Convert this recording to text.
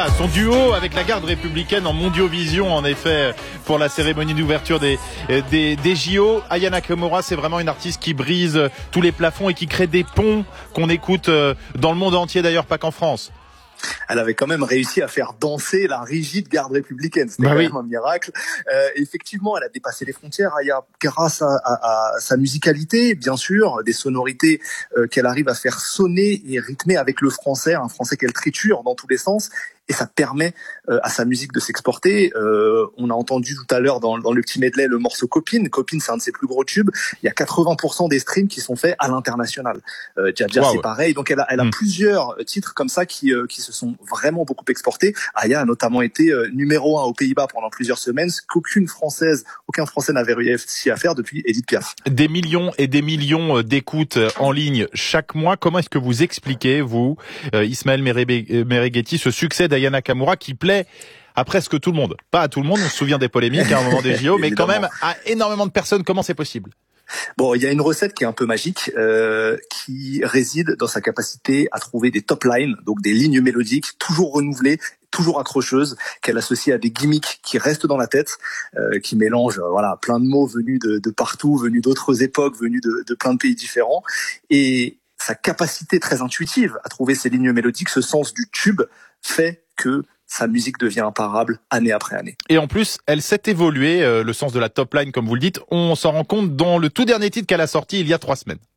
son duo avec la garde républicaine en Mondiovision, en effet, pour la cérémonie d'ouverture des JO. Aya Nakamura, c'est vraiment une artiste qui brise tous les plafonds et qui crée des ponts qu'on écoute dans le monde entier, d'ailleurs pas qu'en France. Elle avait quand même réussi à faire danser la rigide garde républicaine. C'était même un miracle. Effectivement, elle a dépassé les frontières, Aya, grâce à sa musicalité, bien sûr, des sonorités qu'elle arrive à faire sonner et rythmer avec le français, un français qu'elle triture dans tous les sens. Et ça permet à sa musique de s'exporter. On a entendu tout à l'heure dans le petit medley le morceau Copine. Copine, c'est un de ses plus gros tubes. Il y a 80% des streams qui sont faits à l'international. Dja Dja, c'est pareil. Donc elle a plusieurs titres comme ça qui se sont vraiment beaucoup exportés. Aya a notamment été numéro 1 aux Pays-Bas pendant plusieurs semaines, ce aucun Français n'avait réussi à faire depuis Edith Piaf. Des millions et des millions d'écoutes en ligne chaque mois. Comment est-ce que vous expliquez, vous, Ismaël Merighetti, ce succès d'Aya Nakamura qui plaît à presque tout le monde? Pas à tout le monde, on se souvient des polémiques à un moment des JO, mais quand même à énormément de personnes. Comment c'est possible? Bon, il y a une recette qui est un peu magique, qui réside dans sa capacité à trouver des top lines, donc des lignes mélodiques toujours renouvelées, toujours accrocheuses, qu'elle associe à des gimmicks qui restent dans la tête, qui mélangent plein de mots venus de partout, venus d'autres époques, venus de plein de pays différents, et sa capacité très intuitive à trouver ces lignes mélodiques, ce sens du tube, fait que sa musique devient imparable année après année. Et en plus, elle s'est évoluée, le sens de la top line, comme vous le dites. On s'en rend compte dans le tout dernier titre qu'elle a sorti il y a 3 semaines.